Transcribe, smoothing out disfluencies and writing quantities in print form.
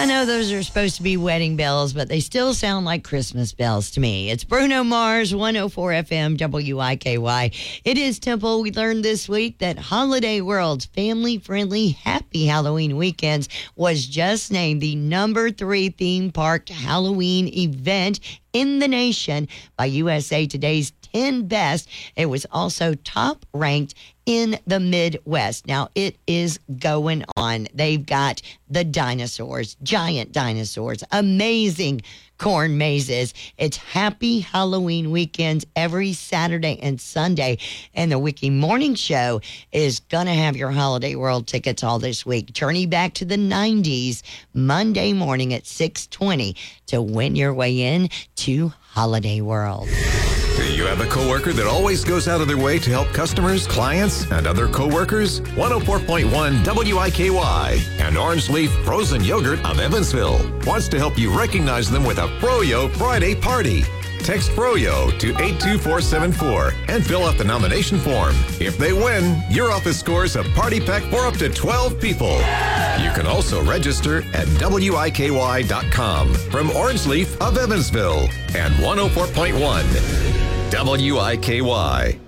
I know those are supposed to be wedding bells, but they still sound like Christmas bells to me. It's Bruno Mars, 104 FM, WIKY. It is Temple. We learned this week that Holiday World's family-friendly Happy Halloween Weekends was just named the number 3 theme park Halloween event in the nation by USA Today's 10 Best. It was also top ranked in the Midwest. Now, it is going on. They've got the dinosaurs, giant dinosaurs, amazing corn mazes. It's Happy Halloween Weekends every Saturday and Sunday. And the Wiki Morning Show is going to have your Holiday World tickets all this week. Journey back to the 90s, Monday morning at 6:20 to win your way in to Holiday World. Do you have a coworker that always goes out of their way to help customers, clients, and other coworkers? 104.1 WIKY and Orange Leaf Frozen Yogurt of Evansville wants to help you recognize them with a Froyo Friday party. Text Froyo to 82474 and fill out the nomination form. If they win, your office scores a party pack for up to 12 people. You can also register at WIKY.com from Orange Leaf of Evansville and 104.1 WIKY.